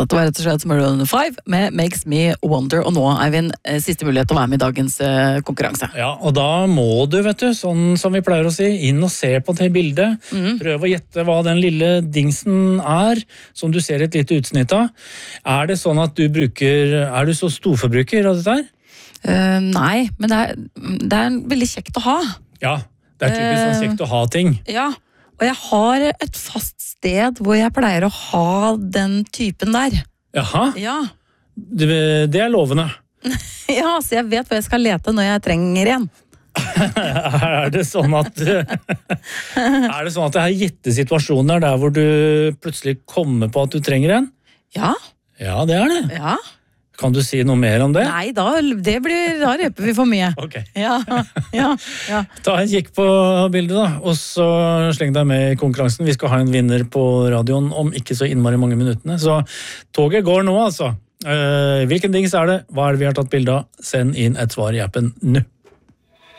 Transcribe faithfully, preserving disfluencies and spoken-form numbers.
dette var rett og slett Maroon five med Makes Me Wonder, og nå, Eivind, siste mulighet til å være med i dagens konkurranse. Ja, og da må du, vet du, sånn som vi pleier å si, inn og se på det bildet. Mm. Prøv å gjette hva den lille dingsen er, som du ser et lite utsnitt av. Er det sånn at du bruker, er du så storforbruker av dette her? Uh, nei, men det er, det er veldig kjekt å ha. Ja, det er typisk sånn kjekt å ha ting. Uh, ja, og jeg har et fast sted hvor jeg pleier å ha den typen der. Jaha? Ja. Det, det er lovende. Ja, så jeg vet hva jeg skal lete når jeg trenger en. Er det sånn at Er det sånn at det er gitte situasjoner der hvor du plutselig kommer på at du trenger en? Ja. Ja, det er det. Ja. Kan du si noe mer om det? Nei, da, det blir, da røper vi for mye. Ok. Ja, ja, ja. Ta en kikk på bildet da, og så sleng deg med i konkurransen. Vi skal ha en vinner på radioen om ikke så innmari mange minuttene. Så toget går nå, altså. Uh, hvilken dings er det? Hva er det vi har tatt bilde av? Send inn et svar i appen nå.